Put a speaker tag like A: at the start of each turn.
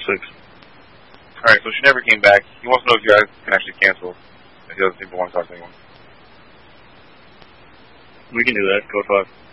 A: 6.
B: Alright, so she never came back. He wants to know if you guys can actually cancel. If the other people want to talk to anyone.
A: We can do that. Code 5.